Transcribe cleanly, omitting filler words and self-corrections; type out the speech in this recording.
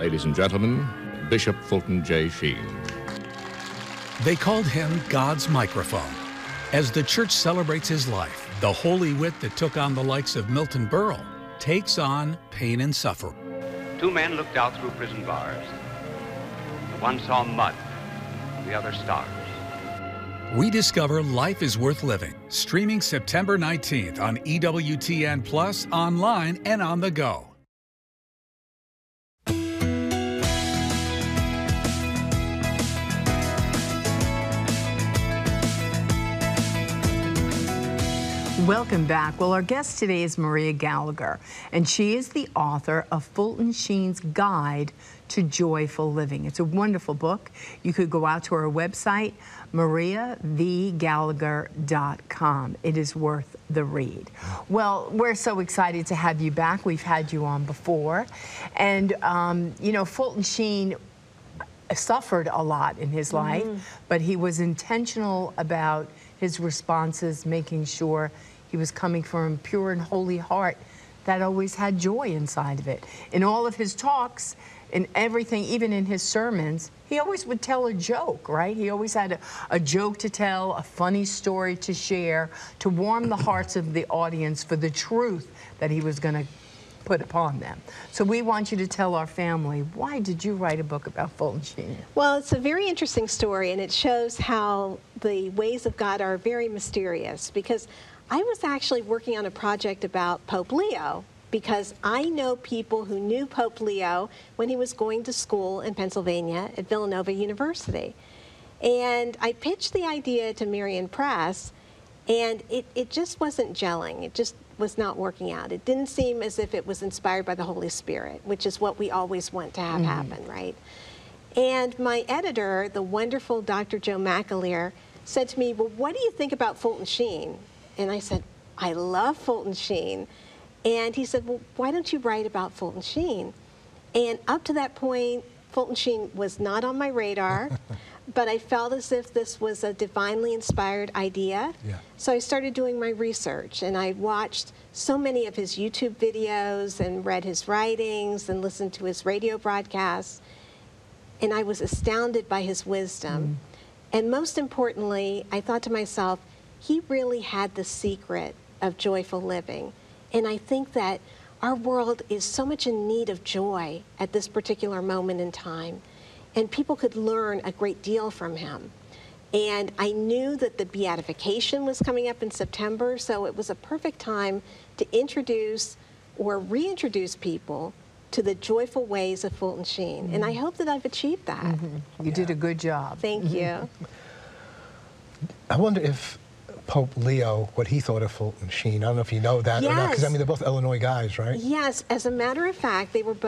Ladies and gentlemen, Bishop Fulton J. Sheen. They called him God's microphone. As the church celebrates his life, the holy wit that took on the likes of Milton Berle takes on pain and suffering. Two men looked out through prison bars. The one saw mud, the other stars. We discover life is worth living, streaming September 19th on EWTN Plus, online and on the go. Welcome back. Well, our guest today is Maria Gallagher, and she is the author of Fulton Sheen's Guide to Joyful Living. It's a wonderful book. You could go out to our website, mariavgallagher.com. It is worth the read. Well, we're so excited to have you back. We've had you on before. And, you know, Fulton Sheen suffered a lot in his life, but he was intentional about his responses, making sure he was coming from a pure and holy heart that always had joy inside of it. In all of his talks, in everything, even in his sermons, he always would tell a joke, right? He always had a joke to tell, a funny story to share, to warm the hearts of the audience for the truth that he was going to put upon them. So we want you to tell our family, why did you write a book about Fulton Sheen? Well, it's a very interesting story, and it shows how the ways of God are very mysterious, because I was actually working on a project about Pope Leo, because I know people who knew Pope Leo when he was going to school in Pennsylvania at Villanova University. And I pitched the idea to Marian Press, and it just wasn't gelling. It just was not working out. It didn't seem as if it was inspired by the Holy Spirit, which is what we always want to have happen, right? And my editor, the wonderful Dr. Joe McAleer, said to me, well, what do you think about Fulton Sheen? And I said, I love Fulton Sheen. And he said, well, why don't you write about Fulton Sheen? And up to that point, Fulton Sheen was not on my radar, but I felt as if this was a divinely inspired idea. Yeah. So I started doing my research, and I watched so many of his YouTube videos and read his writings and listened to his radio broadcasts, and I was astounded by his wisdom. And most importantly, I thought to myself, he really had the secret of joyful living. And I think that our world is so much in need of joy at this particular moment in time. And people could learn a great deal from him. And I knew that the beatification was coming up in September, so it was a perfect time to introduce or reintroduce people to the joyful ways of Fulton Sheen. And I hope that I've achieved that. You did a good job. Thank you. I wonder if Pope Leo, what he thought of Fulton Sheen. I don't know if you know that or not, because I mean, they're both Illinois guys, right? Yes, as a matter of fact, they were both